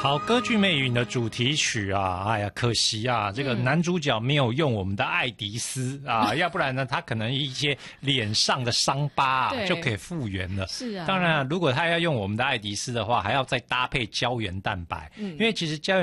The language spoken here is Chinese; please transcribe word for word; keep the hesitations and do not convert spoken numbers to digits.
好，歌剧魅影的主题曲啊，哎呀，可惜啊，这个男主角没有用我们的爱迪丝、嗯、啊，要不然呢，他可能一些脸上的伤疤、啊、就可以复原了。 是啊， 当然、啊，如果他要用我们的爱迪丝的话，还要再搭配胶原蛋白，嗯、因为其实胶原